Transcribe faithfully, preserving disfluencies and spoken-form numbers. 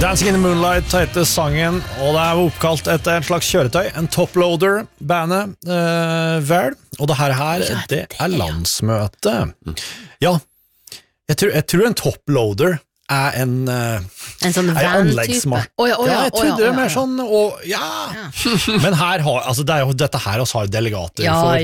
Dancing in the Moonlight heter sangen, og det er oppkalt etter en slags kjøretøy, en toploader, bandet, uh, vel, og det her, her ja, det er landsmøte. Ja, jeg tror, jeg tror en toploader er en, uh, en sånn van-type. Oh, ja, oh, ja, ja, jeg trodde oh, ja, oh, ja, det er mer sånn, og, ja. ja. Men her har, altså det er jo dette her oss har delegater ja, for